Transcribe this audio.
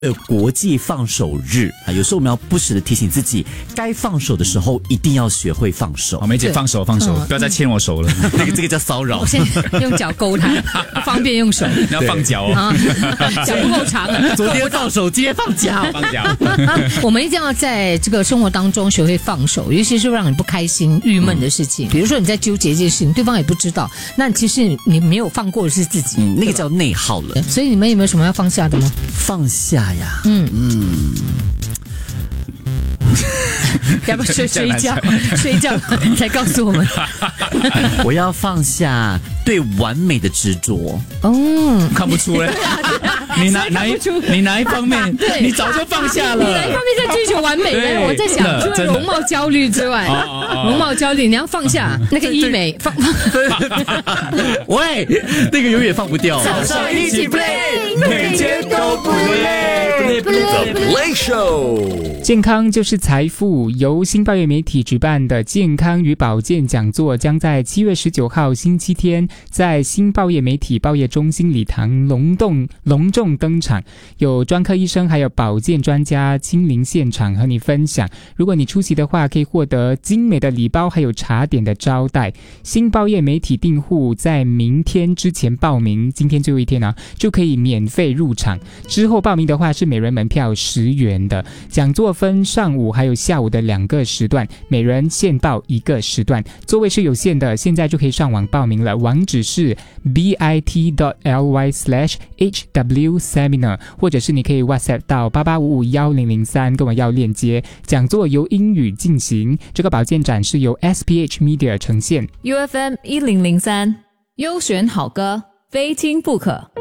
国际放手日啊，有时候我们要不时的提醒自己，该放手的时候一定要学会放手。 梅姐放手，不要再牵我手了。 这个叫骚扰。 我现在用脚勾他，不方便用手。 你要放脚哦， 脚不够长啊。 昨天放手，今天放脚， 放脚。 我们一定要在这个生活当中学会放手，尤其是让你不开心、郁闷的事情。比如说你在纠结这件事情，对方也不知道，那其实你没有放过的是自己。 那个叫内耗了。 所以你们有没有什么要放下的吗？ 放下呀， 要不睡觉才告诉我们。 我要放下对完美的执着。 看不出嘞。你哪一方面？你早就放下了。 你哪一方面在追求完美呢？我在想，除了容貌焦虑之外，容貌焦虑你要放下那个医美，放。 喂，那个永远放不掉。 早上一起 play， 每天都不累。The Play Show， 健康就是财富。由新报业媒体举办的健康与保健讲座将在7月19号星期天在新报业媒体报业中心礼堂隆重登场，有专科医生还有保健专家亲临现场和你分享。如果你出席的话，可以获得精美的礼包还有茶点的招待。新报业媒体订户在明天之前报名，今天最后一天就可以免费入场，之后报名的话是每人门票10元的。讲座分上午还有下午的2个时段，每人限报1个时段，座位是有限的，现在就可以上网报名了，网址是 bit.ly/hwseminar， 或者是你可以 WhatsApp 到88551003跟我要链接。讲座由英语进行，这个保健展是由 SPH Media 呈现。 UFM 1003优选好歌，非听不可。